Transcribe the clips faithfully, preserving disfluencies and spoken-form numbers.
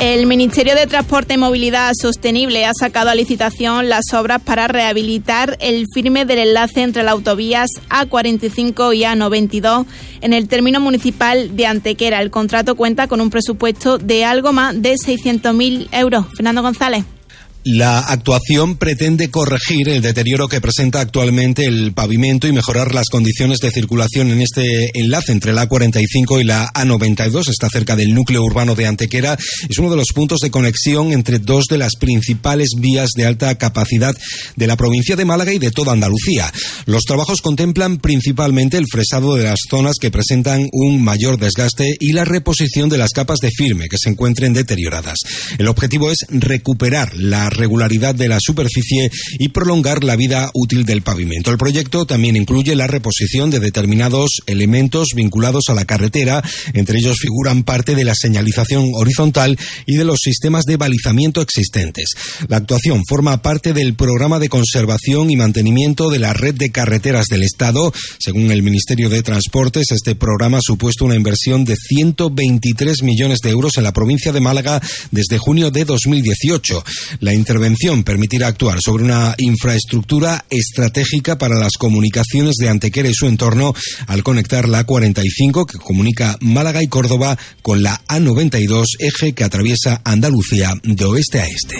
El Ministerio de Transporte y Movilidad Sostenible ha sacado a licitación las obras para rehabilitar el firme del enlace entre las autovías A cuarenta y cinco y A noventa y dos en el término municipal de Antequera. El contrato cuenta con un presupuesto de algo más de seiscientos mil euros. Fernando González. La actuación pretende corregir el deterioro que presenta actualmente el pavimento y mejorar las condiciones de circulación en este enlace entre la A cuarenta y cinco y la A noventa y dos. Está cerca del núcleo urbano de Antequera. Es uno de los puntos de conexión entre dos de las principales vías de alta capacidad de la provincia de Málaga y de toda Andalucía. Los trabajos contemplan principalmente el fresado de las zonas que presentan un mayor desgaste y la reposición de las capas de firme que se encuentren deterioradas. El objetivo es recuperar la regularidad de la superficie y prolongar la vida útil del pavimento. El proyecto también incluye la reposición de determinados elementos vinculados a la carretera. Entre ellos figuran parte de la señalización horizontal y de los sistemas de balizamiento existentes. La actuación forma parte del programa de conservación y mantenimiento de la red de carreteras del Estado. Según el Ministerio de Transportes, este programa ha supuesto una inversión de ciento veintitrés millones de euros en la provincia de Málaga desde junio de dos mil dieciocho. La intervención permitirá actuar sobre una infraestructura estratégica para las comunicaciones de Antequera y su entorno al conectar la A cuarenta y cinco, que comunica Málaga y Córdoba, con la A noventa y dos, eje que atraviesa Andalucía de oeste a este.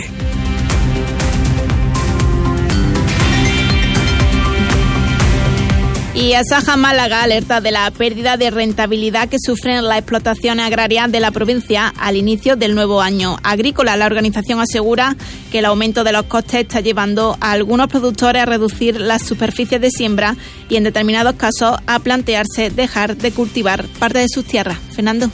Y Asaja Málaga alerta de la pérdida de rentabilidad que sufren las explotaciones agrarias de la provincia al inicio del nuevo año agrícola. La organización asegura que el aumento de los costes está llevando a algunos productores a reducir las superficies de siembra y en determinados casos a plantearse dejar de cultivar parte de sus tierras. Fernando.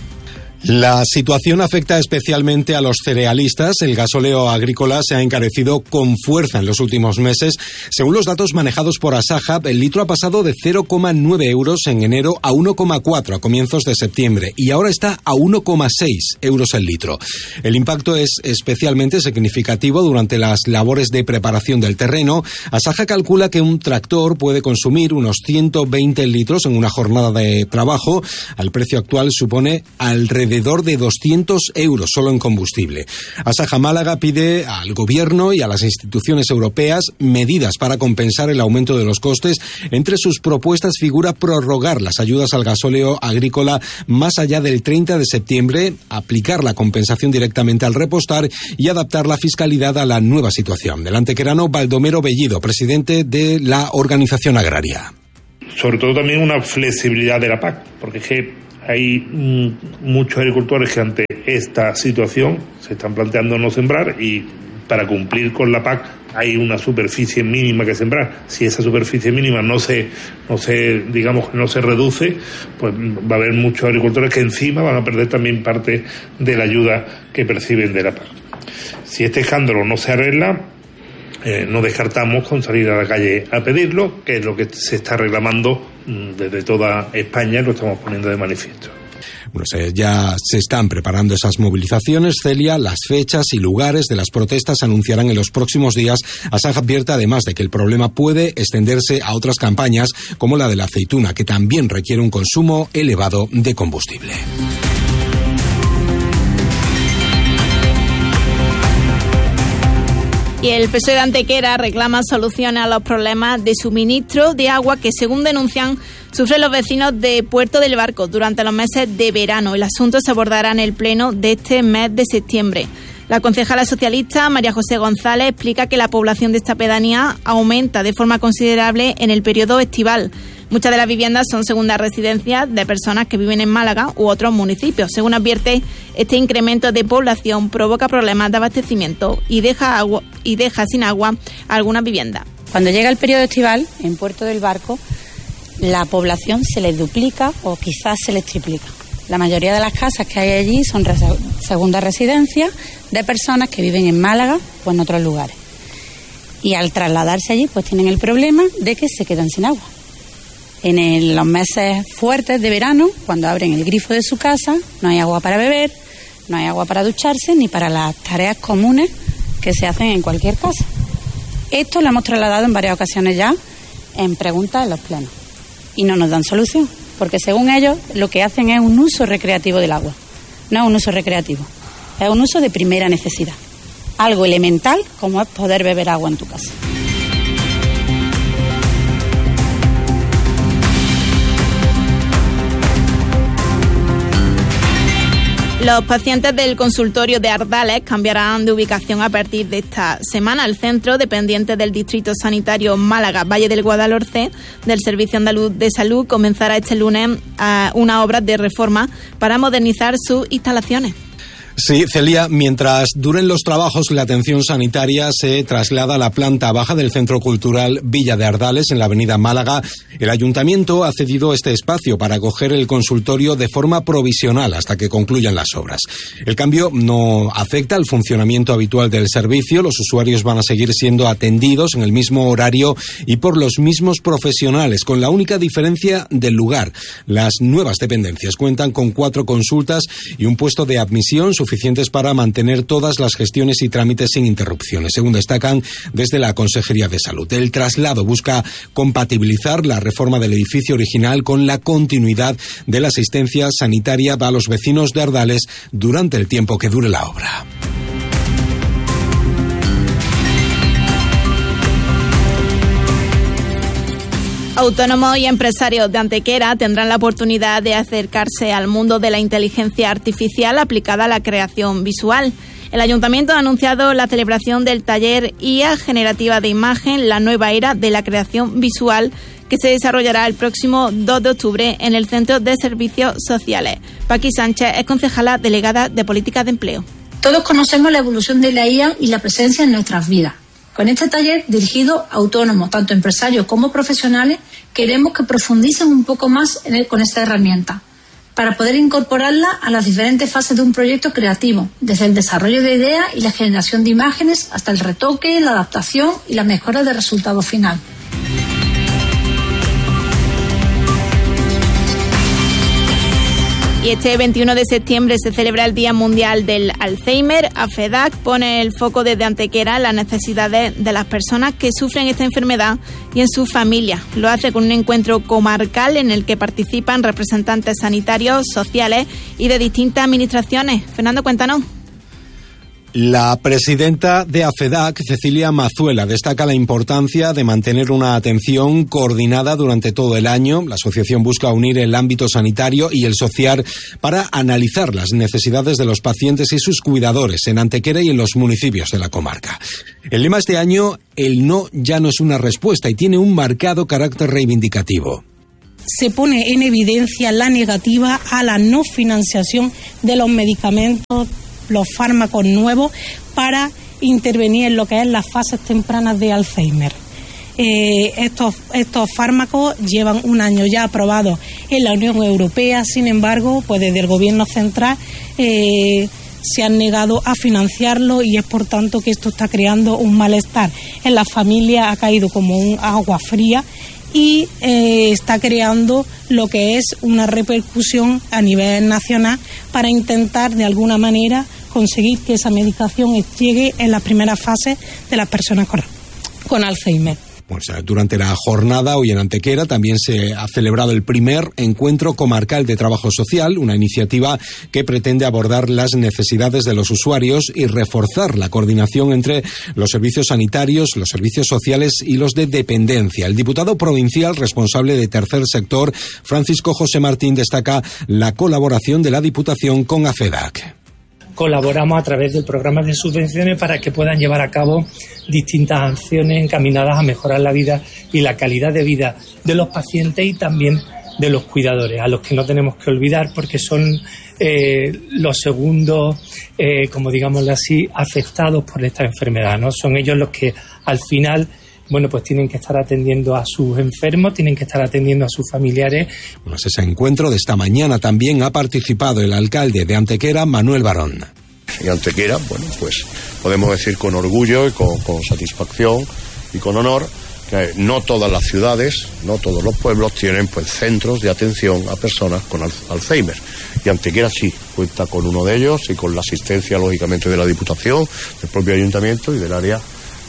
La situación afecta especialmente a los cerealistas. El gasóleo agrícola se ha encarecido con fuerza en los últimos meses. Según los datos manejados por Asaja, el litro ha pasado de cero coma nueve euros en enero a uno coma cuatro a comienzos de septiembre y ahora está a uno coma seis euros el litro. El impacto es especialmente significativo durante las labores de preparación del terreno. Asaja calcula que un tractor puede consumir unos ciento veinte litros en una jornada de trabajo. Al precio actual supone alrededor de doscientos euros solo en combustible. Asaja Málaga pide al Gobierno y a las instituciones europeas medidas para compensar el aumento de los costes. Entre sus propuestas figura prorrogar las ayudas al gasóleo agrícola más allá del treinta de septiembre, aplicar la compensación directamente al repostar y adaptar la fiscalidad a la nueva situación. El antequerano Baldomero Bellido, presidente de la organización agraria. Sobre todo también una flexibilidad de la P A C, porque es que hay mm, muchos agricultores que ante esta situación se están planteando no sembrar y para cumplir con la P A C hay una superficie mínima que sembrar. Si esa superficie mínima no se, no se, digamos, no se reduce, pues va a haber muchos agricultores que encima van a perder también parte de la ayuda que perciben de la P A C. Si este escándalo no se arregla, Eh, no descartamos con salir a la calle a pedirlo, que es lo que se está reclamando mmm, desde toda España, lo estamos poniendo de manifiesto. Bueno, se, ya se están preparando esas movilizaciones, Celia. Las fechas y lugares de las protestas se anunciarán en los próximos días. Asaja advierte además de que el problema puede extenderse a otras campañas, como la de la aceituna, que también requiere un consumo elevado de combustible. Y el P S O E de Antequera reclama soluciones a los problemas de suministro de agua que, según denuncian, sufren los vecinos de Puerto del Barco durante los meses de verano. El asunto se abordará en el pleno de este mes de septiembre. La concejala socialista María José González explica que la población de esta pedanía aumenta de forma considerable en el periodo estival. Muchas de las viviendas son segundas residencias de personas que viven en Málaga u otros municipios. Según advierte, este incremento de población provoca problemas de abastecimiento y deja, agua, y deja sin agua algunas viviendas. Cuando llega el periodo estival, en Puerto del Barco, la población se les duplica o quizás se les triplica. La mayoría de las casas que hay allí son res- segundas residencias de personas que viven en Málaga o en otros lugares. Y al trasladarse allí, pues tienen el problema de que se quedan sin agua. En el, los meses fuertes de verano, cuando abren el grifo de su casa, no hay agua para beber, no hay agua para ducharse, ni para las tareas comunes que se hacen en cualquier casa. Esto lo hemos trasladado en varias ocasiones ya en preguntas en los plenos. Y no nos dan solución, porque según ellos lo que hacen es un uso recreativo del agua. No es un uso recreativo, Es un uso de primera necesidad, algo elemental como es poder beber agua en tu casa. Los pacientes del consultorio de Ardales cambiarán de ubicación a partir de esta semana. El centro, dependiente del Distrito Sanitario Málaga Valle del Guadalhorce, del Servicio Andaluz de Salud, comenzará este lunes uh, una obra de reforma para modernizar sus instalaciones. Sí, Celia, mientras duren los trabajos, la atención sanitaria se traslada a la planta baja del Centro Cultural Villa de Ardales, en la avenida Málaga. El Ayuntamiento ha cedido este espacio para acoger el consultorio de forma provisional hasta que concluyan las obras. El cambio no afecta al funcionamiento habitual del servicio. Los usuarios van a seguir siendo atendidos en el mismo horario y por los mismos profesionales, con la única diferencia del lugar. Las nuevas dependencias cuentan con cuatro consultas y un puesto de admisión suficientes para mantener todas las gestiones y trámites sin interrupciones, según destacan desde la Consejería de Salud. El traslado busca compatibilizar la reforma del edificio original con la continuidad de la asistencia sanitaria a los vecinos de Ardales durante el tiempo que dure la obra. Autónomos y empresarios de Antequera tendrán la oportunidad de acercarse al mundo de la inteligencia artificial aplicada a la creación visual. El Ayuntamiento ha anunciado la celebración del taller I A Generativa de Imagen, la nueva era de la creación visual, que se desarrollará el próximo dos de octubre en el Centro de Servicios Sociales. Paqui Sánchez es concejala delegada de Política de Empleo. Todos conocemos la evolución de la I A y la presencia en nuestras vidas. Con este taller dirigido a autónomos, tanto empresarios como profesionales, queremos que profundicen un poco más en el, con esta herramienta, para poder incorporarla a las diferentes fases de un proyecto creativo, desde el desarrollo de ideas y la generación de imágenes hasta el retoque, la adaptación y la mejora del resultado final. Y este veintiuno de septiembre se celebra el Día Mundial del Alzheimer. AFEDAC pone el foco desde Antequera en las necesidades de las personas que sufren esta enfermedad y en sus familias. Lo hace con un encuentro comarcal en el que participan representantes sanitarios, sociales y de distintas administraciones. Fernando, cuéntanos. La presidenta de AFEDAC, Cecilia Mazuela, destaca la importancia de mantener una atención coordinada durante todo el año. La asociación busca unir el ámbito sanitario y el social para analizar las necesidades de los pacientes y sus cuidadores en Antequera y en los municipios de la comarca. El lema este año, el no ya no es una respuesta, y tiene un marcado carácter reivindicativo. Se pone en evidencia la negativa a la no financiación de los medicamentos, los fármacos nuevos para intervenir en lo que es las fases tempranas de Alzheimer. Eh, estos, estos fármacos llevan un año ya aprobados en la Unión Europea, sin embargo, pues desde el Gobierno central eh, se han negado a financiarlo, y es por tanto que esto está creando un malestar en la familia, ha caído como un agua fría y eh, está creando lo que es una repercusión a nivel nacional para intentar de alguna manera conseguir que esa medicación llegue en las primeras fases de las personas con, con Alzheimer. Pues durante la jornada, hoy en Antequera, también se ha celebrado el primer encuentro comarcal de trabajo social, una iniciativa que pretende abordar las necesidades de los usuarios y reforzar la coordinación entre los servicios sanitarios, los servicios sociales y los de dependencia. El diputado provincial responsable de Tercer Sector, Francisco José Martín, destaca la colaboración de la Diputación con AFEDAC. Colaboramos a través del programa de subvenciones para que puedan llevar a cabo distintas acciones encaminadas a mejorar la vida y la calidad de vida de los pacientes y también de los cuidadores, a los que no tenemos que olvidar porque son eh, los segundos, eh, como digámoslo así, afectados por esta enfermedad, ¿no? Son ellos los que al final, bueno, pues tienen que estar atendiendo a sus enfermos, tienen que estar atendiendo a sus familiares. Bueno, ese encuentro de esta mañana también ha participado el alcalde de Antequera, Manuel Barón. En Antequera, bueno, pues podemos decir con orgullo y con, con satisfacción y con honor que no todas las ciudades, no todos los pueblos tienen pues centros de atención a personas con Alzheimer. Y Antequera sí, cuenta con uno de ellos y con la asistencia, lógicamente, de la Diputación, del propio Ayuntamiento y del área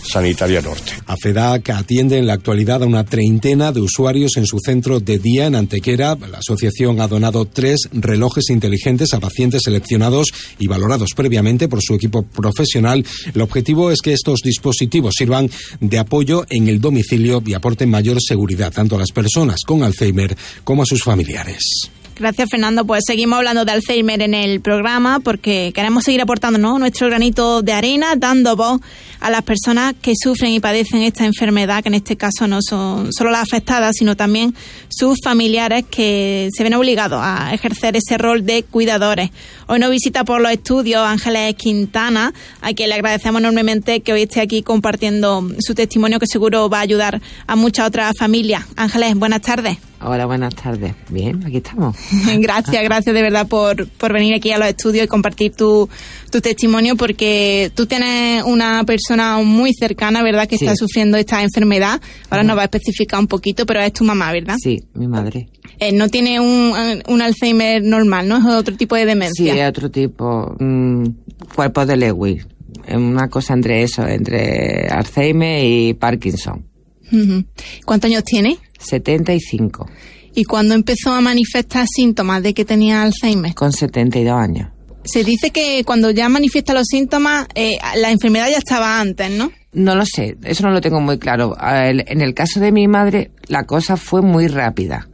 Sanitaria Norte. AFEDAC atiende en la actualidad a una treintena de usuarios en su centro de día en Antequera. La asociación ha donado tres relojes inteligentes a pacientes seleccionados y valorados previamente por su equipo profesional. El objetivo es que estos dispositivos sirvan de apoyo en el domicilio y aporten mayor seguridad tanto a las personas con Alzheimer como a sus familiares. Gracias, Fernando. Pues seguimos hablando de Alzheimer en el programa porque queremos seguir aportando, ¿no?, nuestro granito de arena, dando voz a las personas que sufren y padecen esta enfermedad, que en este caso no son solo las afectadas, sino también sus familiares que se ven obligados a ejercer ese rol de cuidadores. Hoy nos visita por los estudios Ángeles Quintana, a quien le agradecemos enormemente que hoy esté aquí compartiendo su testimonio, que seguro va a ayudar a muchas otras familias. Ángeles, buenas tardes. Hola, buenas tardes. Bien, aquí estamos. Gracias, gracias de verdad por, por venir aquí a los estudios y compartir tu, tu testimonio, porque tú tienes una persona muy cercana, ¿verdad?, que sí está sufriendo esta enfermedad. Ahora uh-huh. nos va a especificar un poquito, pero es tu mamá, ¿verdad? Sí, mi madre. Eh, no tiene un, un Alzheimer normal, ¿no? Es otro tipo de demencia. Sí, es otro tipo. Mm, cuerpo de Lewis. Es una cosa entre eso, entre Alzheimer y Parkinson. Uh-huh. ¿Cuántos años tiene? setenta y cinco. ¿Y cuándo empezó a manifestar síntomas de que tenía Alzheimer? Con setenta y dos años. Se dice que cuando ya manifiesta los síntomas, eh, la enfermedad ya estaba antes, ¿no? No lo sé, eso no lo tengo muy claro. En el caso de mi madre, la cosa fue muy rápida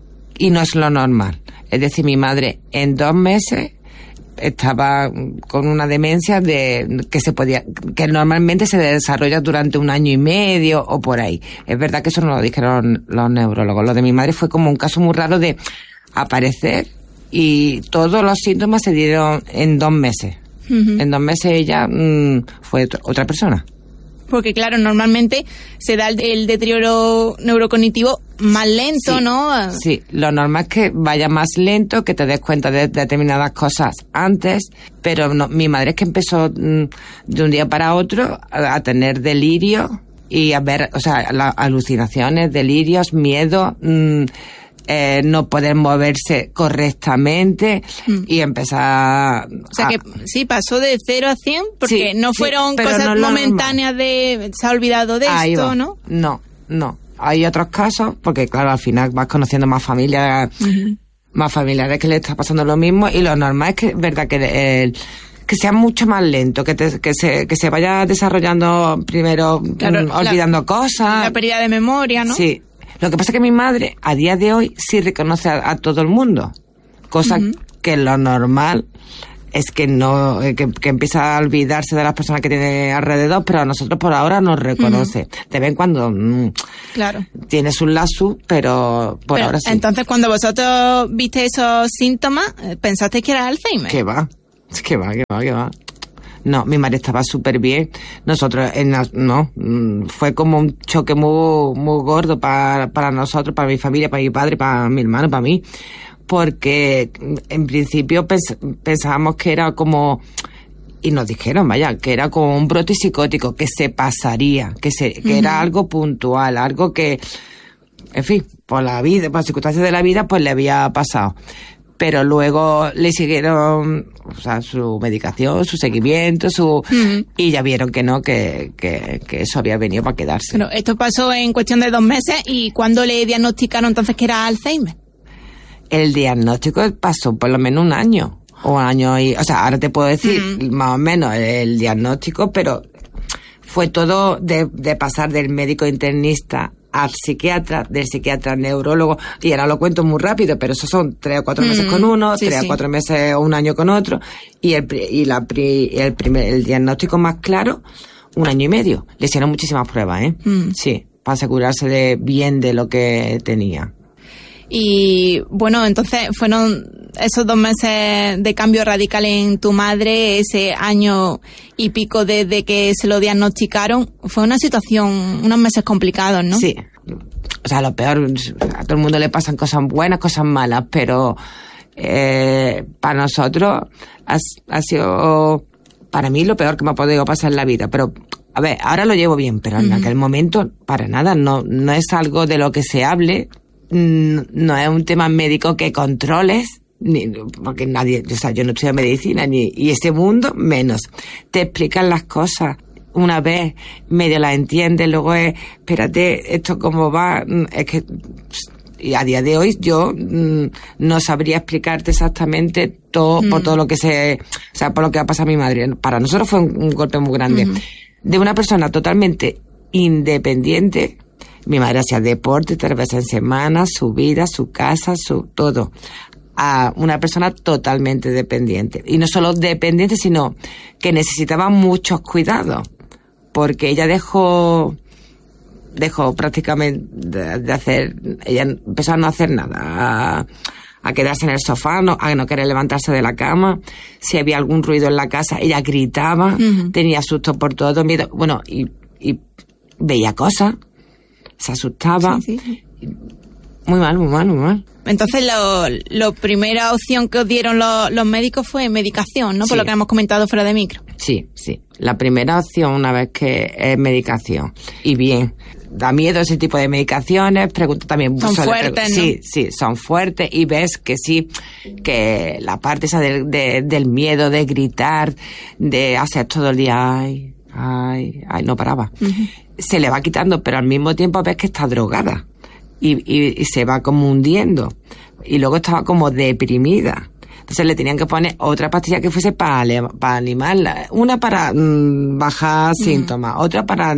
y no es lo normal. Es decir, mi madre en dos meses estaba con una demencia de que se podía, que normalmente se desarrolla durante un año y medio o por ahí. Es verdad que eso no lo dijeron los neurólogos. Lo de mi madre fue como un caso muy raro de aparecer y todos los síntomas se dieron en dos meses. Uh-huh. En dos meses ella mmm, fue otra persona. Porque claro, normalmente se da el, el deterioro neurocognitivo más lento, sí, ¿no? Sí, lo normal es que vaya más lento, que te des cuenta de determinadas cosas antes, pero no, mi madre es que empezó mmm, de un día para otro a, a tener delirio y a ver, o sea, la, alucinaciones, delirios, miedo, mmm, Eh, no poder moverse correctamente mm. y empezar... O sea a... que sí, pasó de cero a cien, porque sí, no fueron sí, cosas no momentáneas de... Se ha olvidado de Ahí esto, va. ¿no? No, no. Hay otros casos, porque claro, al final vas conociendo más familias, uh-huh. más familiares que le está pasando lo mismo, y lo normal es que es verdad que el... que sea mucho más lento, que, te, que se que se vaya desarrollando primero, claro, mm, olvidando la, cosas. La pérdida de memoria, ¿no? Sí. Lo que pasa es que mi madre, a día de hoy, sí reconoce a, a todo el mundo. Cosa uh-huh. que lo normal es que no, que, que empieza a olvidarse de las personas que tiene alrededor, pero a nosotros por ahora nos reconoce. Uh-huh. De vez en cuando mmm, claro. tiene sus lasus, pero por pero, ahora sí. Entonces, cuando vosotros viste esos síntomas, ¿pensaste que era Alzheimer? ¿Qué va? ¿Qué va? ¿Qué va? ¿Qué va? No, mi madre estaba súper bien. Nosotros, en la, no, fue como un choque muy, muy gordo para, para nosotros, para mi familia, para mi padre, para mi hermano, para mí. Porque en principio pens, pensábamos que era como, y nos dijeron, vaya, que era como un brote psicótico, que se pasaría, que se, que uh-huh. era algo puntual, algo que, en fin, por la vida, por las circunstancias de la vida, pues le había pasado. Pero luego le siguieron, o sea, su medicación, su seguimiento, su uh-huh. y ya vieron que no, que, que, que eso había venido para quedarse. Pero esto pasó en cuestión de dos meses, ¿y cuándo le diagnosticaron entonces que era Alzheimer? El diagnóstico pasó por lo menos un año, o un año y, o sea, ahora te puedo decir uh-huh. más o menos el diagnóstico, pero fue todo de, de pasar del médico internista al psiquiatra, del psiquiatra al neurólogo, y ahora lo cuento muy rápido, pero eso son tres o cuatro mm, meses con uno, sí, tres sí. o cuatro meses o un año con otro, y el y la el primer el diagnóstico más claro, un año y medio. Le hicieron muchísimas pruebas, ¿eh? Mm. Sí, para asegurarse de bien de lo que tenía. Y bueno, entonces fueron esos dos meses de cambio radical en tu madre, ese año y pico desde que se lo diagnosticaron. Fue una situación, unos meses complicados, ¿no? Sí. O sea, lo peor, a todo el mundo le pasan cosas buenas, cosas malas, pero eh, para nosotros ha, ha sido, para mí, lo peor que me ha podido pasar en la vida. Pero, a ver, ahora lo llevo bien, pero en uh-huh. aquel momento, para nada, no, no es algo de lo que se hable. No es un tema médico que controles, ni, porque nadie, o sea, yo no estudio medicina, ni, y ese mundo menos. Te explican las cosas una vez medio la entiendes, luego es, espérate, esto cómo va, es que, y a día de hoy yo mmm, no sabría explicarte exactamente todo, mm. por todo lo que se, o sea, por lo que ha pasado a mi madre. Para nosotros fue un, un golpe muy grande. Mm. De una persona totalmente independiente, mi madre hacía deporte tres veces en semana, su vida, su casa, su todo, a una persona totalmente dependiente. Y no solo dependiente, sino que necesitaba muchos cuidados, porque ella dejó, dejó prácticamente de, de hacer, ella empezó a no hacer nada, a, a quedarse en el sofá, no, a no querer levantarse de la cama. Si había algún ruido en la casa, ella gritaba, uh-huh. tenía susto por todo, miedo, bueno, y, y veía cosas, se asustaba. Sí, sí. Muy mal, muy mal, muy mal. Entonces, lo, lo primera opción que os dieron los, los médicos fue medicación, ¿no? Por sí. lo que hemos comentado fuera de micro. Sí, sí. La primera opción, una vez que es medicación. Y bien, da miedo ese tipo de medicaciones, pregunto también... Son fuertes, pregunto, ¿no? Sí, sí, son fuertes, y ves que sí, que la parte esa de, de, del miedo, de gritar, de hacer todo el día, ay, ay, ay, no paraba. Uh-huh. Se le va quitando, pero al mismo tiempo ves que está drogada. Y, y, y se va como hundiendo. Y luego estaba como deprimida. Entonces le tenían que poner otra pastilla que fuese para, para animarla. Una para mmm, bajar mm. síntomas, otra para...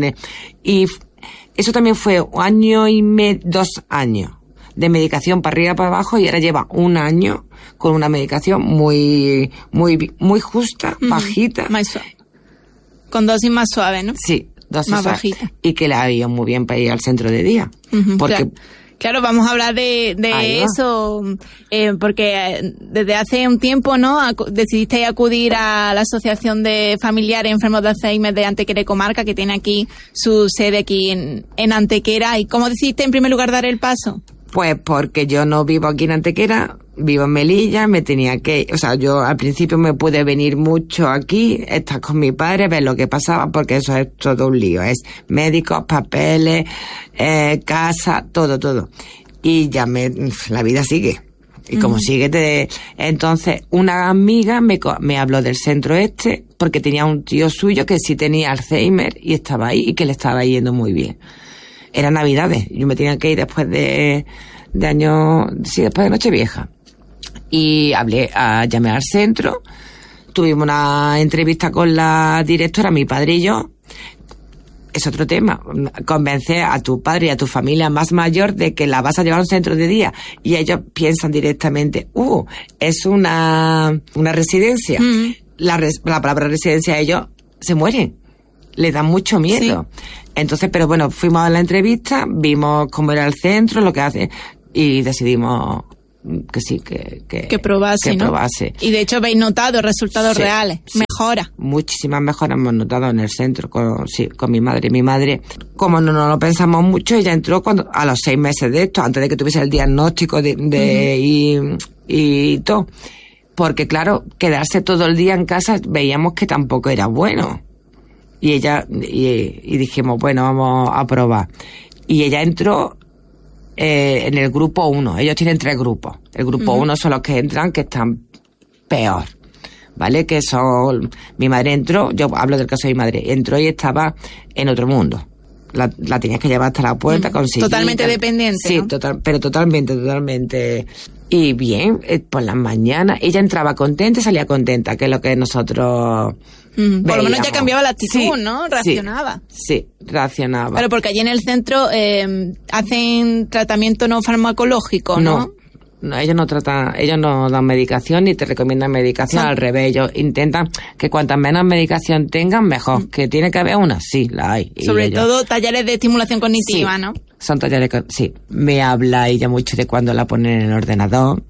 Y eso también fue un año y medio, dos años de medicación para arriba, para abajo, y ahora lleva un año con una medicación muy, muy, muy justa, mm. bajita. Más suave. Con dosis más suave, ¿no? Sí. Dosis más bajita. Y que la ha ido muy bien para ir al centro de día. Uh-huh, porque claro. Claro, vamos a hablar de, de eso, eh, porque desde hace un tiempo, ¿no?, acu- decidiste acudir a la Asociación de Familiares Enfermos de Alzheimer de Antequera y Comarca, que tiene aquí su sede aquí en, en Antequera. ¿Y cómo decidiste en primer lugar dar el paso? Pues porque yo no vivo aquí en Antequera, vivo en Melilla, me tenía que... O sea, yo al principio me pude venir mucho aquí, estar con mi padre, ver lo que pasaba, porque eso es todo un lío. Es médicos, papeles, eh, casa, todo, todo. Y ya me... La vida sigue. Y como uh-huh. sigue, te... Entonces, una amiga me, me habló del centro este, porque tenía un tío suyo que sí tenía Alzheimer y estaba ahí, y que le estaba yendo muy bien. Era Navidades, yo me tenía que ir después de, de año, sí, después de Nochevieja. Y hablé, a, llamé al centro, tuvimos una entrevista con la directora, mi padre y yo. Es otro tema, convencer a tu padre y a tu familia más mayor de que la vas a llevar a un centro de día, y ellos piensan directamente, uh, es una, una residencia. Mm. La, res, la palabra residencia, ellos se mueren. Le da mucho miedo. Sí. Entonces, pero bueno, fuimos a la entrevista, vimos cómo era el centro, lo que hace, y decidimos que sí, que... Que, que probase, que ¿no? probase. Y de hecho habéis notado resultados sí, reales, sí. mejora. Muchísimas mejoras hemos notado en el centro, con, sí, con mi madre. Mi madre, como no nos lo pensamos mucho, ella entró cuando a los seis meses de esto, antes de que tuviese el diagnóstico de, de uh-huh. y, y todo. Porque claro, quedarse todo el día en casa veíamos que tampoco era bueno. Y ella, y, y dijimos, bueno, vamos a probar. Y ella entró eh, en el grupo uno. Ellos tienen tres grupos. El grupo uno uh-huh. son los que entran, que están peor, ¿vale? Que son... Mi madre entró, yo hablo del caso de mi madre, entró y estaba en otro mundo. La, la tenías que llevar hasta la puerta uh-huh. con sillita. Totalmente dependiente, Sí, ¿no? total, pero totalmente, totalmente... Y bien, eh, por las mañanas, ella entraba contenta y salía contenta, que es lo que nosotros... Mm, por lo menos ya cambiaba la actitud, sí, ¿no? Reaccionaba. Sí, sí, reaccionaba. Claro, porque allí en el centro eh, hacen tratamiento no farmacológico, ¿no? No, no, ellos no tratan, ellos no dan medicación ni te recomiendan medicación, sí. Al revés, ellos intentan que cuantas menos medicación tengan, mejor. Mm. Que tiene que haber una, sí, la hay. Sobre ellos... todo talleres de estimulación cognitiva, sí, ¿no? Son talleres, sí. Me habla ella mucho de cuando la ponen en el ordenador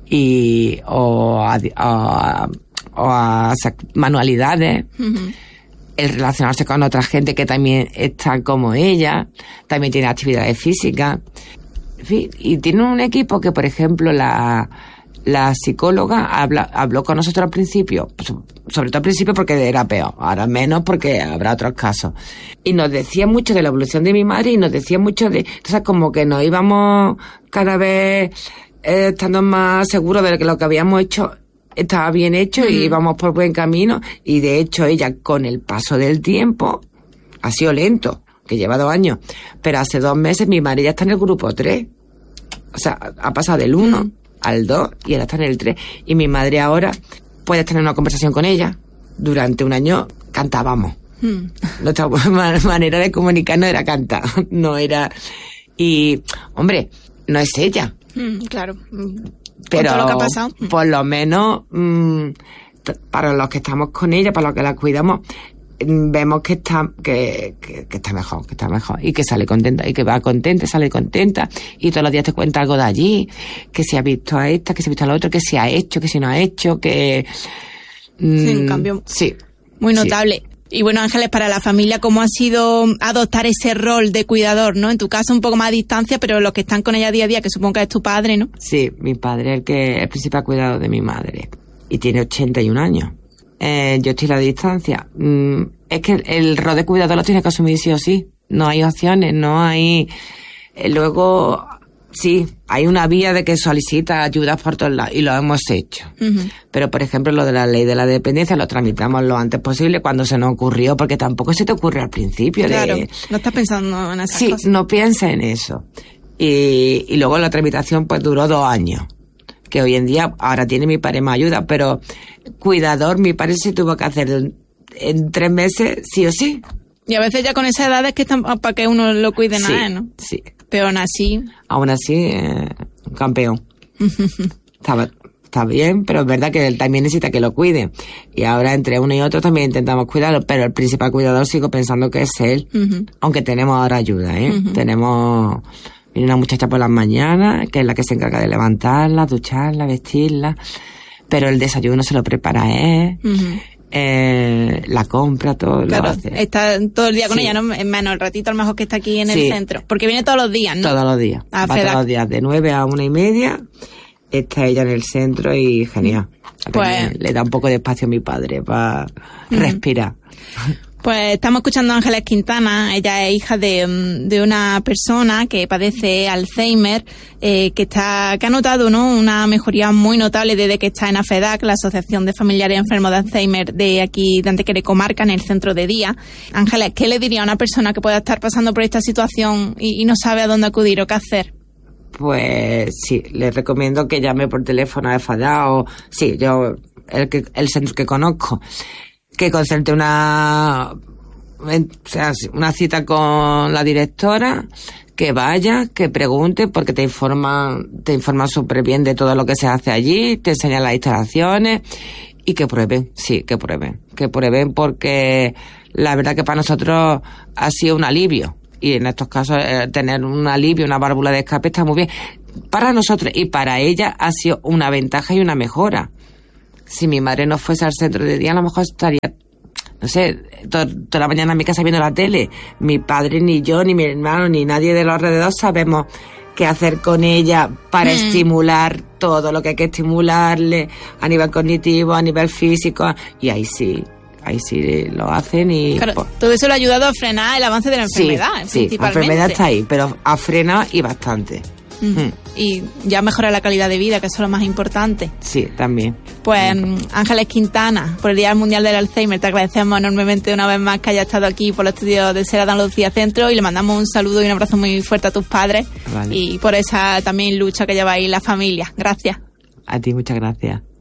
y o a, a o a manualidades, uh-huh. el relacionarse con otra gente que también está como ella, también tiene actividades físicas, en fin, y tiene un equipo que, por ejemplo, la, la psicóloga habla, habló con nosotros al principio, sobre todo al principio porque era peor, ahora menos porque habrá otros casos, y nos decía mucho de la evolución de mi madre y nos decía mucho de, entonces como que nos íbamos cada vez eh, estando más seguros de que lo que habíamos hecho estaba bien hecho uh-huh. y íbamos por buen camino, y de hecho ella con el paso del tiempo ha sido lento, que lleva dos años, pero hace dos meses mi madre ya está en el grupo tres. O sea, ha pasado del uno al dos y ahora está en el tres. Y mi madre ahora, puedes tener una conversación con ella. Durante un año cantábamos. Mm. Nuestra manera de comunicarnos era cantar, no era... Y, hombre, no es ella. Mm, claro. Pero todo lo que ha pasado. Por lo menos, mmm, t- para los que estamos con ella, para los que la cuidamos, vemos que está que, que, que está mejor, que está mejor y que sale contenta y que va contenta, sale contenta y todos los días te cuenta algo de allí, que se ha visto a esta, que se ha visto a la otra, que se ha hecho, que se no ha hecho, que... Mmm, sí, un cambio sí, muy notable. Sí. Y bueno, Ángeles, para la familia, ¿cómo ha sido adoptar ese rol de cuidador, no? En tu caso un poco más a distancia, pero los que están con ella día a día, que supongo que es tu padre, ¿no? Sí, mi padre es el que el principal cuidador de mi madre y tiene ochenta y un años. Eh, yo estoy a la distancia. Mm, es que el, el rol de cuidador lo tienes que asumir sí o sí. No hay opciones, no hay... Eh, luego, sí, hay una vía de que solicita ayudas por todos lados y lo hemos hecho. Uh-huh. Pero, por ejemplo, lo de la ley de la dependencia lo tramitamos lo antes posible cuando se nos ocurrió, porque tampoco se te ocurre al principio. Claro, de... no estás pensando en esas sí, cosas. Sí, no piensa en eso. Y, y luego la tramitación pues duró dos años. Que hoy en día, ahora tiene mi padre más ayuda, pero cuidador mi padre se tuvo que hacer en, en tres meses sí o sí. Y a veces ya con esa edad es que están para que uno lo cuide sí, nada, ¿no? Sí. Pero aún así... Aún así, eh, un campeón. Estaba, está bien, pero es verdad que él también necesita que lo cuide. Y ahora entre uno y otro también intentamos cuidarlo, pero el principal cuidador sigo pensando que es él. Uh-huh. Aunque tenemos ahora ayuda, ¿eh? Uh-huh. Tenemos... Viene una muchacha por las mañanas, que es la que se encarga de levantarla, ducharla, vestirla. Pero el desayuno se lo prepara él. Uh-huh. Eh, la compra, todo claro, lo hace. Está todo el día con sí. ella, ¿no? Menos el ratito a lo mejor que está aquí en sí. el centro. Porque viene todos los días, ¿no? Todos los días. A Va todos los días, de nueve a una y media, está ella en el centro y genial. Pues, le da un poco de espacio a mi padre para uh-huh. respirar. Pues estamos escuchando a Ángeles Quintana. Ella es hija de, de una persona que padece Alzheimer, eh, que está que ha notado, ¿no?, una mejoría muy notable desde que está en AFEDAC, la Asociación de Familiares Enfermos de Alzheimer de aquí, de Antequera y Comarca, en el centro de día. Ángeles, ¿qué le diría a una persona que pueda estar pasando por esta situación y, y no sabe a dónde acudir o qué hacer? Pues sí, le recomiendo que llame por teléfono a AFEDAC o sí, yo el que el centro que conozco. Que concerte una, o sea, una cita con la directora, que vaya, que pregunte, porque te informan, te informan súper bien de todo lo que se hace allí, te enseñan las instalaciones y que prueben, sí, que prueben, que prueben porque la verdad que para nosotros ha sido un alivio y en estos casos eh, tener un alivio, una válvula de escape está muy bien. Para nosotros y para ella ha sido una ventaja y una mejora. Si mi madre no fuese al centro de día, a lo mejor estaría, no sé, to- toda la mañana en mi casa viendo la tele. Mi padre, ni yo, ni mi hermano, ni nadie de los alrededores sabemos qué hacer con ella para mm. estimular todo lo que hay que estimularle a nivel cognitivo, a nivel físico. Y ahí sí, ahí sí lo hacen y... Claro, pues, todo eso le ha ayudado a frenar el avance de la enfermedad, sí, principalmente. Sí, la enfermedad está ahí, pero ha frenado y bastante. Mm. Mm. Y ya mejora la calidad de vida, que eso es lo más importante. Sí, también. Pues mm. Ángeles Quintana, por el Día Mundial del Alzheimer, te agradecemos enormemente una vez más que haya estado aquí por los estudios de SER Andalucía Centro y le mandamos un saludo y un abrazo muy fuerte a tus padres. Vale. Y por esa también lucha que lleváis la familia. Gracias. A ti, muchas gracias.